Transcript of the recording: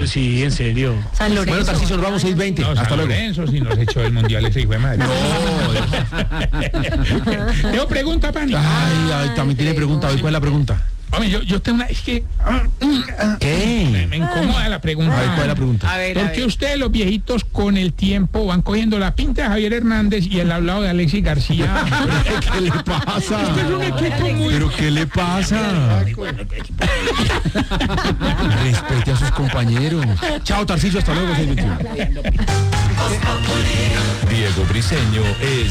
Sí, en serio. San Lorenzo. Bueno, Tarcisio, nos vamos 6:20. No, Hasta San luego. Lorenzo, si nos echó el mundial ese hijo de madre. No. Yo pregunta, Pani. Ay, también tiene pregunta. ¿Cuál es la pregunta? Hombre, yo tengo una... Es que... ¿Qué? Me incomoda la pregunta. A ver, ¿cuál es la pregunta? A ver, ¿Por qué ustedes los viejitos con el tiempo van cogiendo la pinta de Javier Hernández y el hablado de Alexis García? ¿Qué le pasa? Este es un equipo muy... ¿Pero qué le pasa? Respete a sus compañeros. Chao, Tarcisio, hasta luego, 6:21. Diego Briseño es